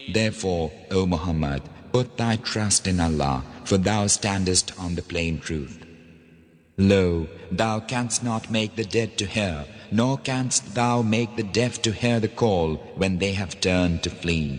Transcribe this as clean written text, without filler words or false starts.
Therefore, O Muhammad, put thy trust in Allah, for thou standest on the plain truth. Lo, thou canst not make the dead to hear, nor canst thou make the deaf to hear the call when they have turned to flee.